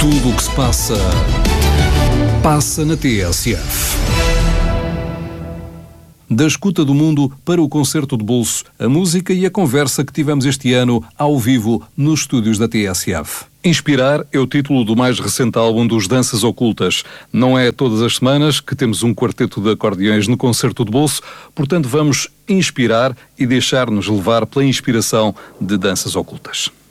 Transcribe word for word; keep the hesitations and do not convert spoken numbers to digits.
Tudo o que se passa, passa na T S F. Da escuta do mundo para o concerto de bolso, a música e a conversa que tivemos este ano ao vivo nos estúdios da T S F. Inspirar é o título do mais recente álbum dos Danças Ocultas. Não é todas as semanas que temos um quarteto de acordeões no concerto de bolso, portanto vamos inspirar e deixar-nos levar pela inspiração de Danças Ocultas.